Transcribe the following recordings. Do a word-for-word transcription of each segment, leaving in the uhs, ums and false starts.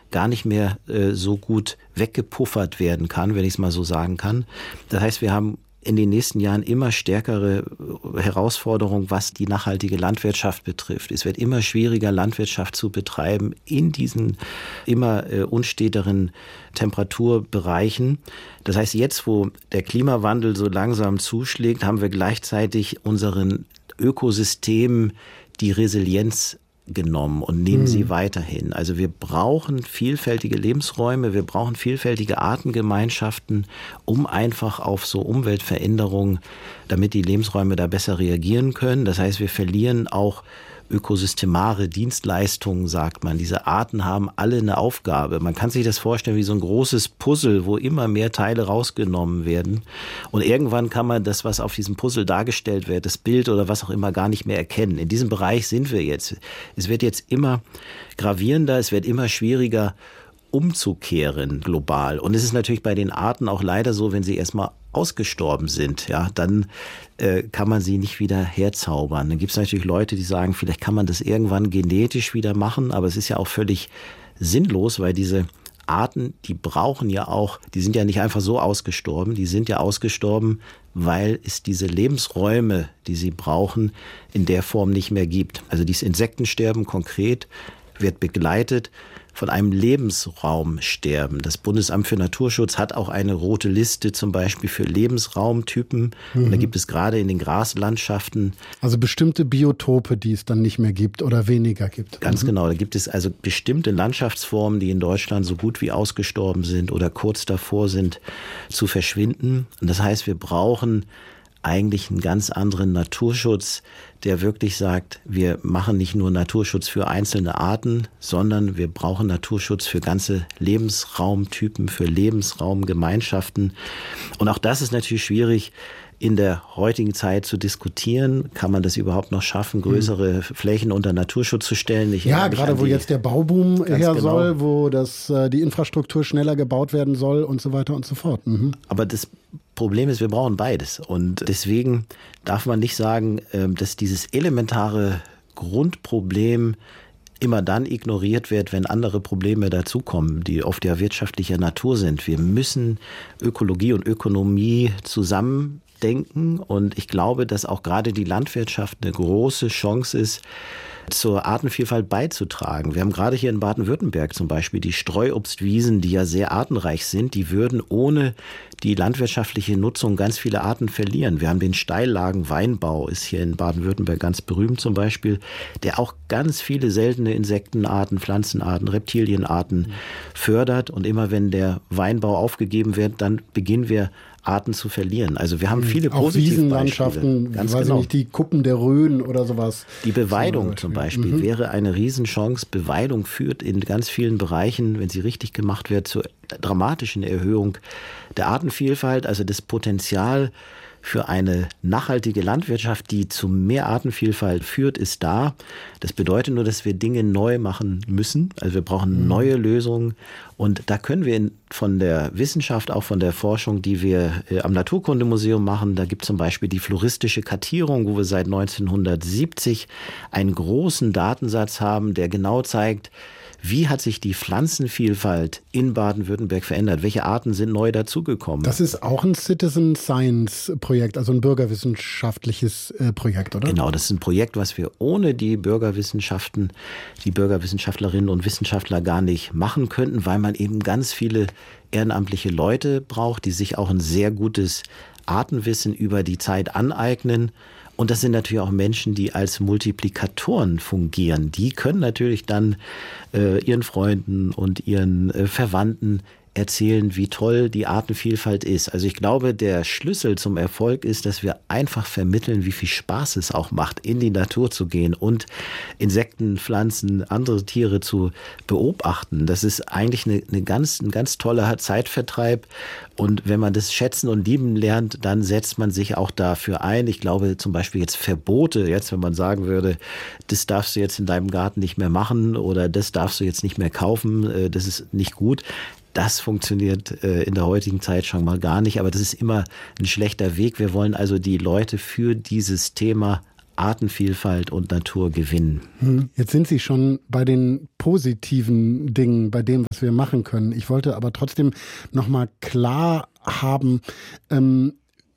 gar nicht mehr äh, so gut weggepuffert werden kann, wenn ich es mal so sagen kann. Das heißt, wir haben in den nächsten Jahren immer stärkere Herausforderungen, was die nachhaltige Landwirtschaft betrifft. Es wird immer schwieriger, Landwirtschaft zu betreiben in diesen immer äh, unsteteren Temperaturbereichen. Das heißt, jetzt, wo der Klimawandel so langsam zuschlägt, haben wir gleichzeitig unseren Ökosystemen die Resilienz genommen und nehmen sie mhm. weiterhin. Also wir brauchen vielfältige Lebensräume, wir brauchen vielfältige Artengemeinschaften, um einfach auf so Umweltveränderungen, damit die Lebensräume da besser reagieren können. Das heißt, wir verlieren auch ökosystemare Dienstleistungen, sagt man. Diese Arten haben alle eine Aufgabe. Man kann sich das vorstellen wie so ein großes Puzzle, wo immer mehr Teile rausgenommen werden. Und irgendwann kann man das, was auf diesem Puzzle dargestellt wird, das Bild oder was auch immer, gar nicht mehr erkennen. In diesem Bereich sind wir jetzt. Es wird jetzt immer gravierender, es wird immer schwieriger, umzukehren global. Und es ist natürlich bei den Arten auch leider so, wenn sie erstmal ausgestorben sind, ja, dann äh, kann man sie nicht wieder herzaubern. Dann gibt es natürlich Leute, die sagen, vielleicht kann man das irgendwann genetisch wieder machen, aber es ist ja auch völlig sinnlos, weil diese Arten, die brauchen ja auch, die sind ja nicht einfach so ausgestorben, die sind ja ausgestorben, weil es diese Lebensräume, die sie brauchen, in der Form nicht mehr gibt. Also dieses Insektensterben konkret wird begleitet von einem Lebensraumsterben. Das Bundesamt für Naturschutz hat auch eine rote Liste zum Beispiel für Lebensraumtypen. Mhm. Und da gibt es gerade in den Graslandschaften. Also bestimmte Biotope, die es dann nicht mehr gibt oder weniger gibt. Ganz mhm. genau. Da gibt es also bestimmte Landschaftsformen, die in Deutschland so gut wie ausgestorben sind oder kurz davor sind zu verschwinden. Und das heißt, wir brauchen eigentlich einen ganz anderen Naturschutz, der wirklich sagt, wir machen nicht nur Naturschutz für einzelne Arten, sondern wir brauchen Naturschutz für ganze Lebensraumtypen, für Lebensraumgemeinschaften. Und auch das ist natürlich schwierig in der heutigen Zeit zu diskutieren. Kann man das überhaupt noch schaffen, größere mhm. Flächen unter Naturschutz zu stellen? Ich ja, gerade wo die, jetzt der Bauboom her genau. soll, wo das, die Infrastruktur schneller gebaut werden soll und so weiter und so fort. Mhm. Aber das Problem ist, wir brauchen beides. Und deswegen darf man nicht sagen, dass dieses elementare Grundproblem immer dann ignoriert wird, wenn andere Probleme dazukommen, die oft ja wirtschaftlicher Natur sind. Wir müssen Ökologie und Ökonomie zusammen denken. Und ich glaube, dass auch gerade die Landwirtschaft eine große Chance ist, zur Artenvielfalt beizutragen. Wir haben gerade hier in Baden-Württemberg zum Beispiel die Streuobstwiesen, die ja sehr artenreich sind, die würden ohne die landwirtschaftliche Nutzung ganz viele Arten verlieren. Wir haben den Steillagen-Weinbau, ist hier in Baden-Württemberg ganz berühmt zum Beispiel, der auch ganz viele seltene Insektenarten, Pflanzenarten, Reptilienarten fördert. Und immer wenn der Weinbau aufgegeben wird, dann beginnen wir Arten zu verlieren. Also wir haben viele auch positive Wiesenlandschaften, Ganz weiß genau. ich nicht, die Kuppen der Rhön oder sowas. Die Beweidung zum Beispiel, zum Beispiel mhm. wäre eine Riesenchance. Beweidung führt in ganz vielen Bereichen, wenn sie richtig gemacht wird, zur dramatischen Erhöhung der Artenvielfalt. Also das Potenzial für eine nachhaltige Landwirtschaft, die zu mehr Artenvielfalt führt, ist da. Das bedeutet nur, dass wir Dinge neu machen müssen. Also wir brauchen mhm. neue Lösungen. Und da können wir in, von der Wissenschaft, auch von der Forschung, die wir äh, am Naturkundemuseum machen, da gibt es zum Beispiel die floristische Kartierung, wo wir seit neunzehnhundertsiebzig einen großen Datensatz haben, der genau zeigt, wie hat sich die Pflanzenvielfalt in Baden-Württemberg verändert? Welche Arten sind neu dazugekommen? Das ist auch ein Citizen Science Projekt, also ein bürgerwissenschaftliches äh, Projekt, oder? Genau, das ist ein Projekt, was wir ohne die Bürgerwissenschaften, die Bürgerwissenschaftlerinnen und Wissenschaftler gar nicht machen könnten, weil man eben ganz viele ehrenamtliche Leute braucht, die sich auch ein sehr gutes Artenwissen über die Zeit aneignen. Und das sind natürlich auch Menschen, die als Multiplikatoren fungieren. Die können natürlich dann äh, ihren Freunden und ihren äh, Verwandten erzählen, wie toll die Artenvielfalt ist. Also ich glaube, der Schlüssel zum Erfolg ist, dass wir einfach vermitteln, wie viel Spaß es auch macht, in die Natur zu gehen und Insekten, Pflanzen, andere Tiere zu beobachten. Das ist eigentlich eine, eine ganz, ein ganz toller Zeitvertreib. Und wenn man das schätzen und lieben lernt, dann setzt man sich auch dafür ein. Ich glaube zum Beispiel jetzt Verbote, jetzt wenn man sagen würde, das darfst du jetzt in deinem Garten nicht mehr machen oder das darfst du jetzt nicht mehr kaufen, das ist nicht gut. Das funktioniert äh, in der heutigen Zeit schon mal gar nicht, aber das ist immer ein schlechter Weg. Wir wollen also die Leute für dieses Thema Artenvielfalt und Natur gewinnen. Jetzt sind Sie schon bei den positiven Dingen, bei dem, was wir machen können. Ich wollte aber trotzdem nochmal klar haben, ähm,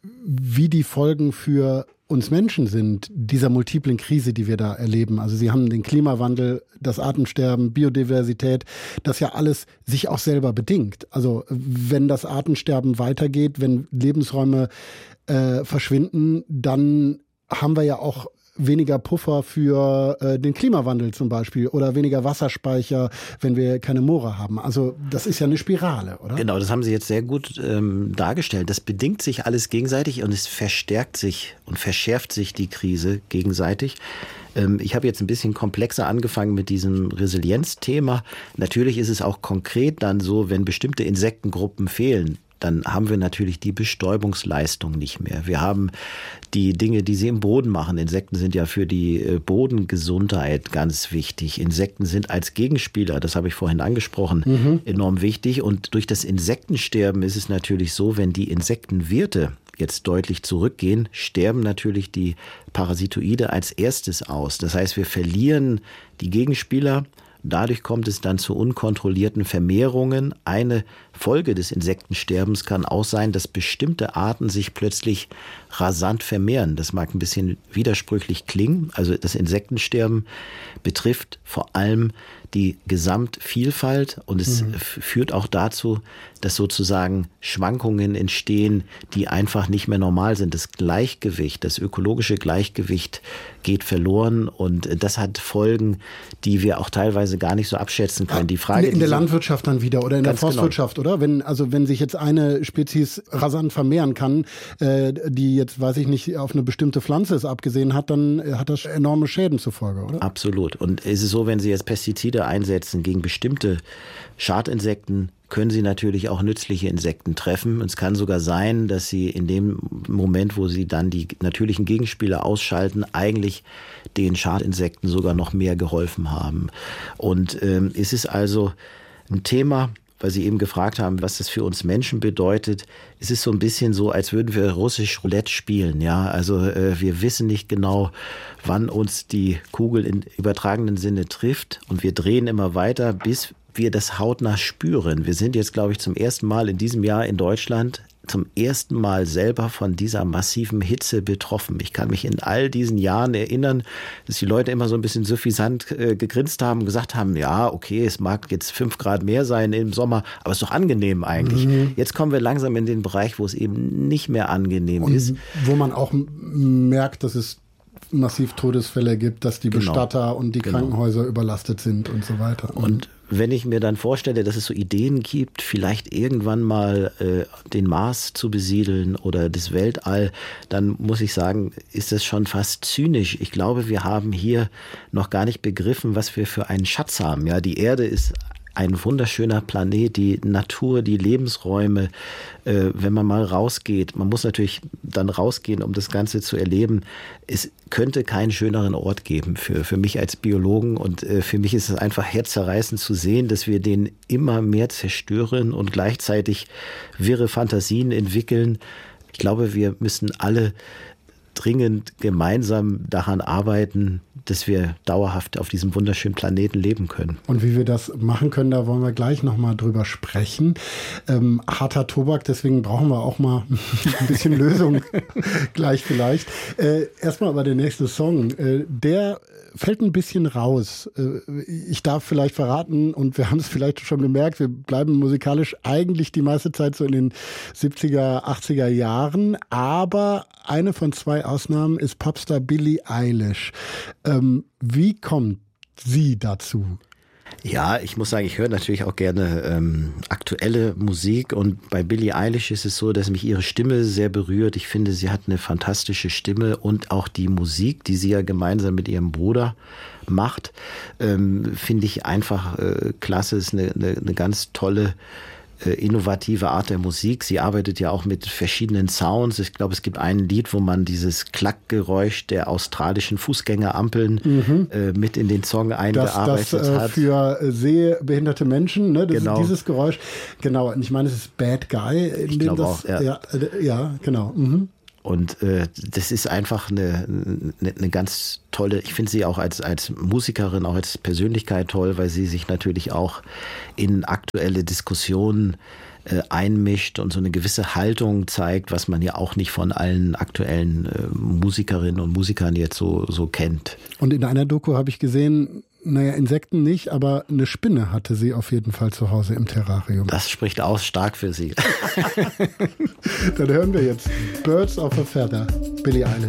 wie die Folgen für uns Menschen sind, dieser multiplen Krise, die wir da erleben. Also Sie haben den Klimawandel, das Artensterben, Biodiversität, das ja alles sich auch selber bedingt. Also wenn das Artensterben weitergeht, wenn Lebensräume äh, verschwinden, dann haben wir ja auch weniger Puffer für äh, den Klimawandel zum Beispiel oder weniger Wasserspeicher, wenn wir keine Moore haben. Also das ist ja eine Spirale, oder? Genau, das haben Sie jetzt sehr gut ähm, dargestellt. Das bedingt sich alles gegenseitig und es verstärkt sich und verschärft sich die Krise gegenseitig. Ähm, ich habe jetzt ein bisschen komplexer angefangen mit diesem Resilienzthema. Natürlich ist es auch konkret dann so, wenn bestimmte Insektengruppen fehlen, dann haben wir natürlich die Bestäubungsleistung nicht mehr. Wir haben die Dinge, die sie im Boden machen. Insekten sind ja für die Bodengesundheit ganz wichtig. Insekten sind als Gegenspieler, das habe ich vorhin angesprochen, mhm. enorm wichtig. Und durch das Insektensterben ist es natürlich so, wenn die Insektenwirte jetzt deutlich zurückgehen, sterben natürlich die Parasitoide als erstes aus. Das heißt, wir verlieren die Gegenspieler. Dadurch kommt es dann zu unkontrollierten Vermehrungen. Eine Folge des Insektensterbens kann auch sein, dass bestimmte Arten sich plötzlich rasant vermehren. Das mag ein bisschen widersprüchlich klingen. Also das Insektensterben betrifft vor allem die Gesamtvielfalt und es mhm. führt auch dazu, dass sozusagen Schwankungen entstehen, die einfach nicht mehr normal sind. Das Gleichgewicht, das ökologische Gleichgewicht geht verloren und das hat Folgen, die wir auch teilweise gar nicht so abschätzen können. Die Frage, in der Landwirtschaft dann wieder oder in der Forstwirtschaft, genau. Oder? Wenn, also wenn sich jetzt eine Spezies rasant vermehren kann, äh, die jetzt, weiß ich nicht, auf eine bestimmte Pflanze es abgesehen hat, dann hat das enorme Schäden zur Folge, oder? Absolut. Und es ist so, wenn Sie jetzt Pestizide einsetzen gegen bestimmte Schadinsekten, können Sie natürlich auch nützliche Insekten treffen. Und es kann sogar sein, dass Sie in dem Moment, wo Sie dann die natürlichen Gegenspieler ausschalten, eigentlich den Schadinsekten sogar noch mehr geholfen haben. Und ähm, es ist also ein Thema, weil Sie eben gefragt haben, was das für uns Menschen bedeutet. Es ist so ein bisschen so, als würden wir russisch Roulette spielen. Ja, also äh, wir wissen nicht genau, wann uns die Kugel im übertragenen Sinne trifft. Und wir drehen immer weiter, bis wir das hautnah spüren. Wir sind jetzt, glaube ich, zum ersten Mal in diesem Jahr in Deutschland zum ersten Mal selber von dieser massiven Hitze betroffen. Ich kann mich in all diesen Jahren erinnern, dass die Leute immer so ein bisschen suffisant äh, gegrinst haben und gesagt haben, ja, okay, es mag jetzt fünf Grad mehr sein im Sommer, aber es ist doch angenehm eigentlich. Mhm. Jetzt kommen wir langsam in den Bereich, wo es eben nicht mehr angenehm und ist. Wo man auch merkt, dass es massiv Todesfälle gibt, dass die Bestatter genau. und die genau. Krankenhäuser überlastet sind und so weiter. Und wenn ich mir dann vorstelle, dass es so Ideen gibt, vielleicht irgendwann mal äh, den Mars zu besiedeln oder das Weltall, dann muss ich sagen, ist das schon fast zynisch. Ich glaube, wir haben hier noch gar nicht begriffen, was wir für einen Schatz haben. Ja, die Erde ist ein wunderschöner Planet, die Natur, die Lebensräume, äh, wenn man mal rausgeht, man muss natürlich dann rausgehen, um das Ganze zu erleben. Es könnte keinen schöneren Ort geben für, für mich als Biologen und äh, für mich ist es einfach herzzerreißend zu sehen, dass wir den immer mehr zerstören und gleichzeitig wirre Fantasien entwickeln. Ich glaube, wir müssen alle dringend gemeinsam daran arbeiten, dass wir dauerhaft auf diesem wunderschönen Planeten leben können. Und wie wir das machen können, da wollen wir gleich nochmal drüber sprechen. Ähm, harter Tobak, deswegen brauchen wir auch mal ein bisschen Lösung gleich vielleicht. Äh, erstmal aber der nächste Song. Äh, der fällt ein bisschen raus. Äh, ich darf vielleicht verraten, und wir haben es vielleicht schon gemerkt, wir bleiben musikalisch eigentlich die meiste Zeit so in den siebziger, achtziger Jahren, aber eine von zwei Ausnahmen ist Popstar Billie Eilish. Ähm, wie kommt sie dazu? Ja, ich muss sagen, ich höre natürlich auch gerne ähm, aktuelle Musik und bei Billie Eilish ist es so, dass mich ihre Stimme sehr berührt. Ich finde, sie hat eine fantastische Stimme und auch die Musik, die sie ja gemeinsam mit ihrem Bruder macht, ähm, finde ich einfach äh, klasse. Es ist eine, eine, eine ganz tolle innovative Art der Musik. Sie arbeitet ja auch mit verschiedenen Sounds. Ich glaube, es gibt ein Lied, wo man dieses Klackgeräusch der australischen Fußgängerampeln mhm. äh, mit in den Song eingearbeitet das, das, äh, hat. Für sehbehinderte Menschen, ne? Das genau. ist dieses Geräusch. Genau. Und ich meine, es ist Bad Guy. In ich dem glaube das, auch, ja. Ja, äh, ja genau. Mhm. Und äh, das ist einfach eine, eine, eine ganz tolle, ich finde sie auch als, als Musikerin, auch als Persönlichkeit toll, weil sie sich natürlich auch in aktuelle Diskussionen äh, einmischt und so eine gewisse Haltung zeigt, was man ja auch nicht von allen aktuellen äh, Musikerinnen und Musikern jetzt so, so kennt. Und in einer Doku habe ich gesehen, naja, Insekten nicht, aber eine Spinne hatte sie auf jeden Fall zu Hause im Terrarium. Das spricht auch stark für sie. Dann hören wir jetzt Birds of a Feather, Billie Eilish.